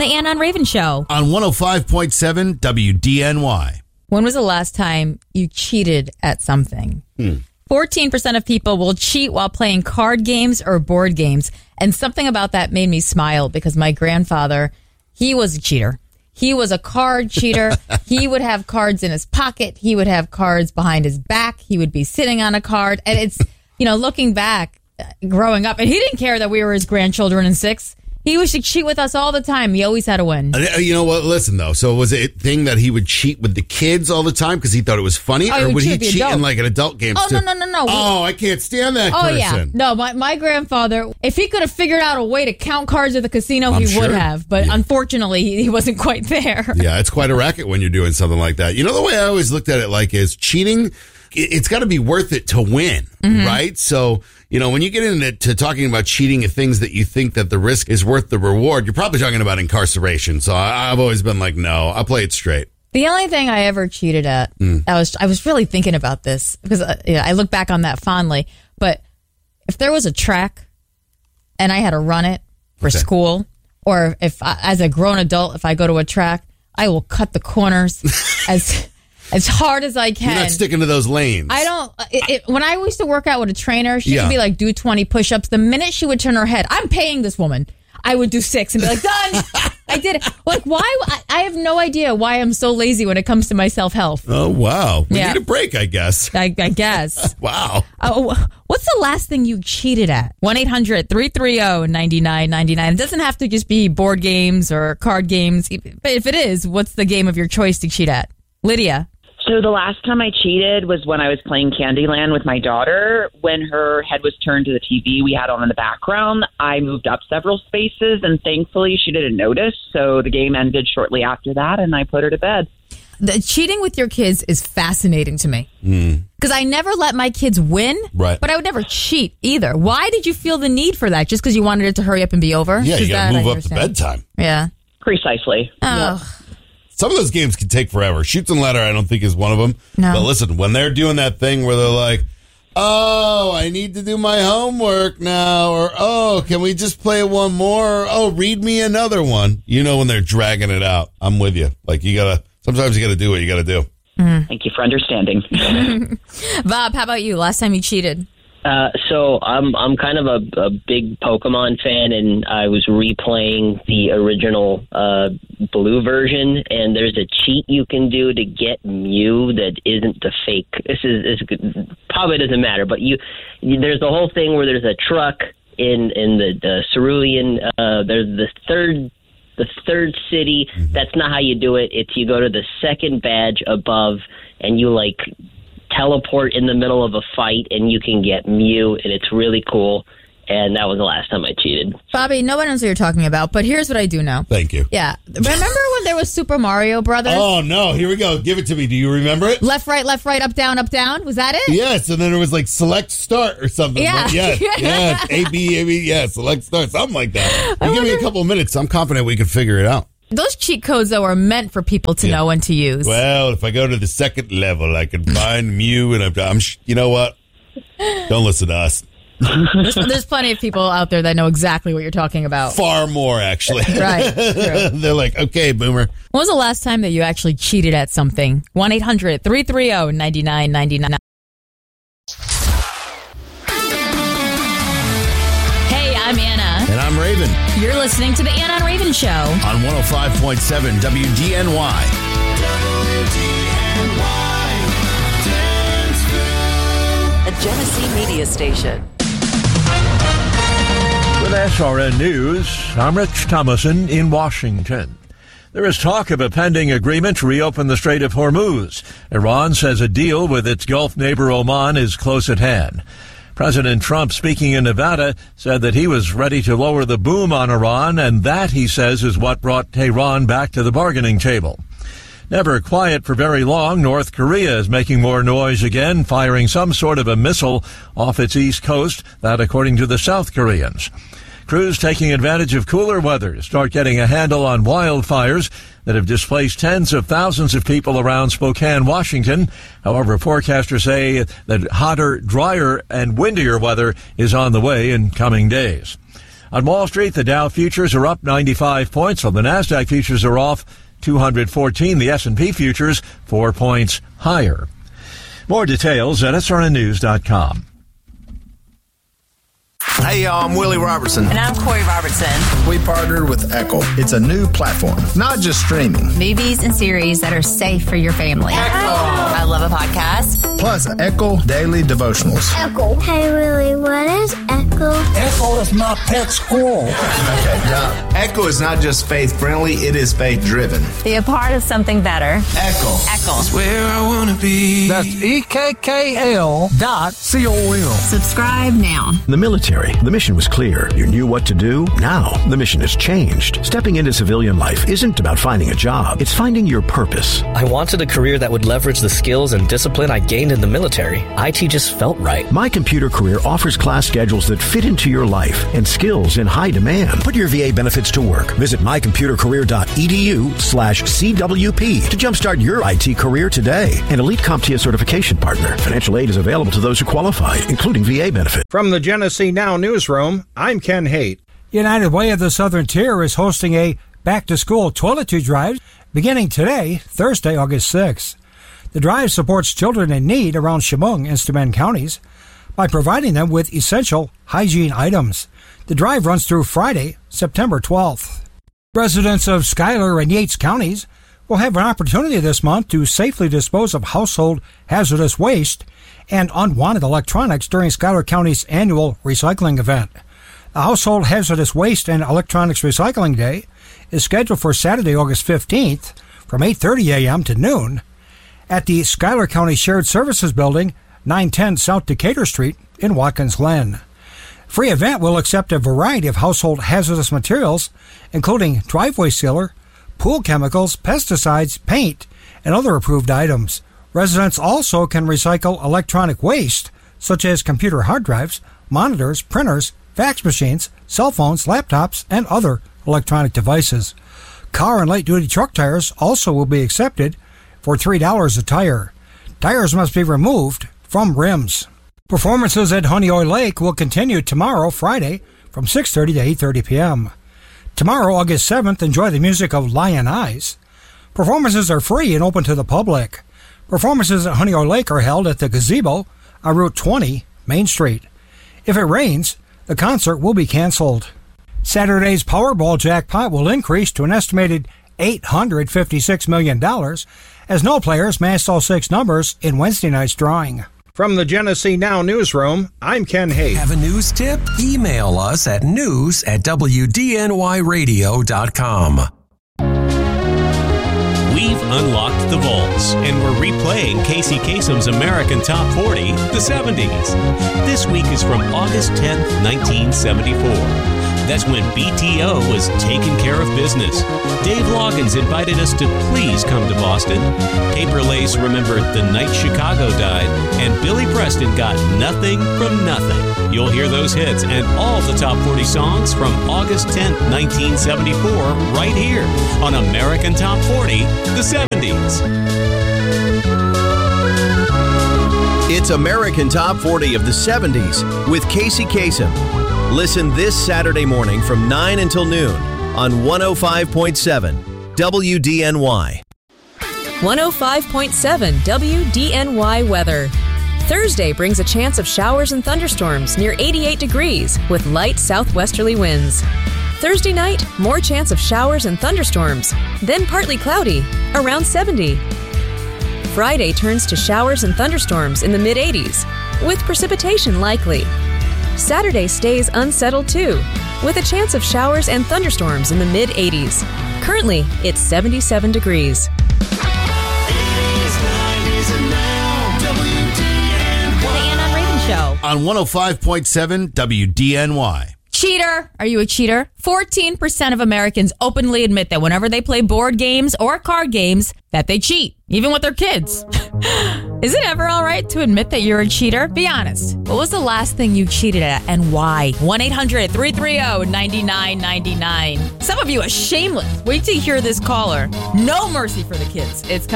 The Ann on Raven Show. On 105.7 WDNY. When was the last time you cheated at something? 14% of people will cheat while playing card games or board games. And something about that made me smile because my grandfather, he was a cheater. He was a card cheater. He would have cards in his pocket. He would have cards behind his back. He would be sitting on a card. And it's, looking back, growing up, and he didn't care that we were his grandchildren and six. He used to cheat with us all the time. He always had to win. You know what? Listen, though. So was it a thing that he would cheat with the kids all the time because he thought it was funny? Or would he cheat in like an adult game? Oh, too? No. I can't stand that person. Yeah. No, my grandfather, if he could have figured out a way to count cards at the casino, he would have. But unfortunately, he wasn't quite there. Yeah, it's quite a racket when you're doing something like that. The way I always looked at it is cheating, it's got to be worth it to win, right? So, when you get into talking about cheating at things that you think that the risk is worth the reward, you're probably talking about incarceration. So I've always been like, no, I'll play it straight. The only thing I ever cheated at, I was really thinking about this because I look back on that fondly. But if there was a track and I had to run it for school, or if as a grown adult, if I go to a track, I will cut the corners as hard as I can. You're not sticking to those lanes. I don't. When I used to work out with a trainer, she would be like, do 20 push-ups. The minute she would turn her head, I'm paying this woman. I would do 6 and be like, done. I did it. Like, why? I have no idea why I'm so lazy when it comes to my self-health. Oh, wow. We need a break, I guess. I guess. Wow. What's the last thing you cheated at? 1-800-330-9999. It doesn't have to just be board games or card games. But if it is, what's the game of your choice to cheat at? Lydia. So the last time I cheated was when I was playing Candyland with my daughter. When her head was turned to the TV we had on in the background, I moved up several spaces, and thankfully she didn't notice. So the game ended shortly after that, and I put her to bed. The cheating with your kids is fascinating to me. Because I never let my kids win, but I would never cheat either. Why did you feel the need for that? Just because you wanted it to hurry up and be over? Yeah, you got to move up to bedtime. Yeah. Precisely. Oh. Yep. Some of those games can take forever. Chutes and Ladder, I don't think, is one of them. No. But listen, when they're doing that thing where they're like, oh, I need to do my homework now, or, oh, can we just play one more? Oh, read me another one. When they're dragging it out. I'm with you. Like, sometimes you got to do what you got to do. Thank you for understanding. Bob, how about you? Last time you cheated? So I'm kind of a big Pokemon fan, and I was replaying the original blue version, and there's a cheat you can do to get Mew that isn't the fake. This probably doesn't matter, but there's the whole thing where there's a truck in the Cerulean. There's the third city. That's not how you do it. It's you go to the second badge above, and you teleport in the middle of a fight, and you can get Mew, and it's really cool. And that was the last time I cheated. Bobby, no one knows what you're talking about, but here's what I do know. Thank you. Yeah. Remember when there was Super Mario Brothers? Oh, no. Here we go. Give it to me. Do you remember it? Left, right, up, down, up, down. Was that it? Yes. And then it was select start or something. Yeah. Yes. A, B, yeah. Select start. Something like that. Give me a couple of minutes. I'm confident we can figure it out. Those cheat codes, though, are meant for people to know and to use. Well, if I go to the second level, I can find Mew, and I'm you know what? Don't listen to us. There's plenty of people out there that know exactly what you're talking about. Far more, actually. Right. True. They're like, okay, boomer. When was the last time that you actually cheated at something? 1-800-330-9999. Hey, I'm Anna. And I'm Raven. You're listening to the Ann on Raven Show. On 105.7 WDNY. A Genesee media station. With SRN News, I'm Rich Thomason in Washington. There is talk of a pending agreement to reopen the Strait of Hormuz. Iran says a deal with its Gulf neighbor Oman is close at hand. President Trump, speaking in Nevada, said that he was ready to lower the boom on Iran, and that, he says, is what brought Tehran back to the bargaining table. Never quiet for very long, North Korea is making more noise again, firing some sort of a missile off its east coast, that according to the South Koreans. Crews taking advantage of cooler weather to start getting a handle on wildfires that have displaced tens of thousands of people around Spokane, Washington. However, forecasters say that hotter, drier, and windier weather is on the way in coming days. On Wall Street, the Dow futures are up 95 points, while the Nasdaq futures are off 214. The S&P futures 4 points higher. More details at srnnews.com. Hey, y'all, I'm Willie Robertson. And I'm Corey Robertson. We partnered with Echo. It's a new platform, not just streaming. Movies and series that are safe for your family. Echo. I love a podcast. Plus, Echo Daily Devotionals. Echo. Hey, Willie, what is Echo? Echo is my pet squirrel. Okay, Doc. Echo is not just faith-friendly, it is faith-driven. Be a part of something better. Echo. Echo. That's where I want to be. That's EKKL.com. Subscribe now. The military. The mission was clear. You knew what to do. Now, the mission has changed. Stepping into civilian life isn't about finding a job. It's finding your purpose. I wanted a career that would leverage the skills and discipline I gained in the military. IT just felt right. My Computer Career offers class schedules that fit into your life and skills in high demand. Put your VA benefits to work. Visit mycomputercareer.edu/CWP to jumpstart your IT career today. An Elite CompTIA certification partner. Financial aid is available to those who qualify, including VA benefits. From the Genesee Now newsroom, I'm Ken Haight. United Way of the Southern Tier is hosting a back-to-school toiletry drive beginning today, Thursday, August 6th. The drive supports children in need around Chemung and Steuben counties by providing them with essential hygiene items. The drive runs through Friday, September 12th. Residents of Schuyler and Yates counties will have an opportunity this month to safely dispose of household hazardous waste and unwanted electronics during Schuyler County's annual recycling event. The Household Hazardous Waste and Electronics Recycling Day is scheduled for Saturday, August 15th from 8:30 a.m. to noon at the Schuyler County Shared Services Building, 910 South Decatur Street in Watkins Glen. Free event will accept a variety of household hazardous materials, including driveway sealer, pool chemicals, pesticides, paint, and other approved items. Residents also can recycle electronic waste, such as computer hard drives, monitors, printers, fax machines, cell phones, laptops, and other electronic devices. Car and light-duty truck tires also will be accepted for $3 a tire. Tires must be removed from rims. Performances at Honeoye Lake will continue tomorrow, Friday, from 6:30 to 8:30 p.m. Tomorrow, August 7th, enjoy the music of Lion Eyes. Performances are free and open to the public. Performances at Honeoye Lake are held at the Gazebo on Route 20, Main Street. If it rains, the concert will be canceled. Saturday's Powerball jackpot will increase to an estimated $856 million as no players matched all 6 numbers in Wednesday night's drawing. From the Genesee Now newsroom, I'm Ken Haight. Have a news tip? Email us at news@wdnyradio.com. We've unlocked the vaults, and we're replaying Casey Kasem's American Top 40, the 70s. This week is from August 10th, 1974. That's when BTO was taking care of business. Dave Loggins invited us to please come to Boston. Paper Lace remembered the night Chicago died, and Billy Preston got nothing from nothing. You'll hear those hits and all the top 40 songs from August 10th, 1974, right here on American Top 40, the 70s. It's American Top 40 of the 70s with Casey Kasem. Listen this Saturday morning from 9 until noon on 105.7 WDNY. 105.7 WDNY weather. Thursday brings a chance of showers and thunderstorms near 88 degrees with light southwesterly winds. Thursday night, more chance of showers and thunderstorms, then partly cloudy, around 70. Friday turns to showers and thunderstorms in the mid-80s, with precipitation likely. Saturday stays unsettled too, with a chance of showers and thunderstorms in the mid-80s. Currently, it's 77 degrees. Show on 105.7 WDNY. Cheater. Are you a cheater? 14% of Americans openly admit that whenever they play board games or card games, that they cheat, even with their kids. Is it ever all right to admit that you're a cheater? Be honest. What was the last thing you cheated at and why? 1-800-330-9999. Some of you are shameless. Wait till you hear this caller. No mercy for the kids. It's